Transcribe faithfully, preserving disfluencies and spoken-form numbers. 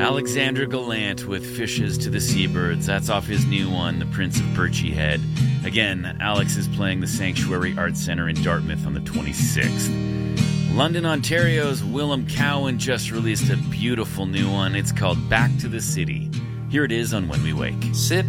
Alexander Gallant with Fishes to the Seabirds. That's off his new one, The Prince of Birchy Head. Again, Alex is playing the Sanctuary Arts Centre in Dartmouth on the twenty-sixth. London, Ontario's Willem Cowan just released a beautiful new one. It's called Back to the City. Here it is on When We Wake. Sit